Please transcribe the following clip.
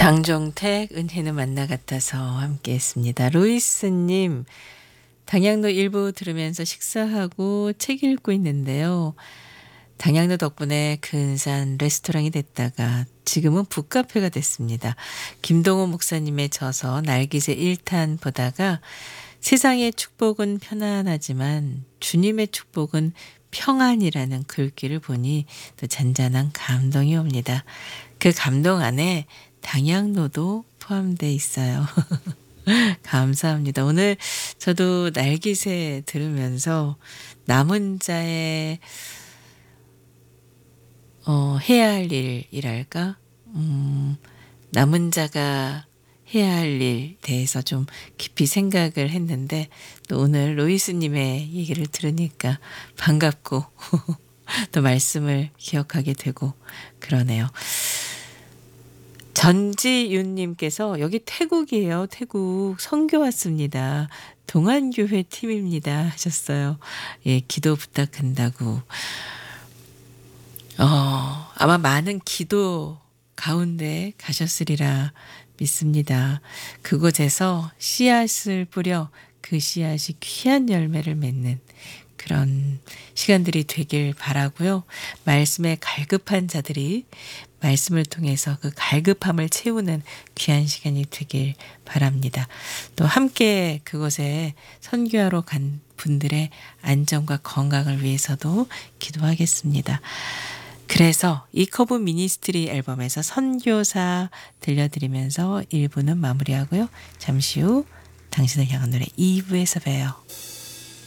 장종택 은혜는 만나 같아서 함께 했습니다. 로이스님, 당양로 일부 들으면서 식사하고 책 읽고 있는데요. 당양로 덕분에 근사한 레스토랑이 됐다가 지금은 북카페가 됐습니다. 김동호 목사님의 저서 날기새 1탄 보다가 세상의 축복은 편안하지만 주님의 축복은 평안이라는 글귀를 보니 또 잔잔한 감동이 옵니다. 그 감동 안에 당양로도 포함되어 있어요. 감사합니다. 오늘 저도 날기새 들으면서 남은 자의 해야 할 일이랄까? 남은 자가 해야 할 일에 대해서 좀 깊이 생각을 했는데 또 오늘 로이스님의 얘기를 들으니까 반갑고 또 말씀을 기억하게 되고 그러네요. 전지윤님께서 여기 태국이에요. 태국 선교 왔습니다. 동안교회 팀입니다 하셨어요. 예, 기도 부탁한다고. 아마 많은 기도 가운데 가셨으리라 믿습니다. 그곳에서 씨앗을 뿌려 그 씨앗이 귀한 열매를 맺는 그런 시간들이 되길 바라고요. 말씀에 갈급한 자들이 말씀을 통해서 그 갈급함을 채우는 귀한 시간이 되길 바랍니다. 또 함께 그곳에 선교하러 간 분들의 안전과 건강을 위해서도 기도하겠습니다. 그래서 이커브 미니스트리 앨범에서 선교사 들려드리면서 1부는 마무리하고요. 잠시 후 당신을 향한 노래 2부에서 봬요.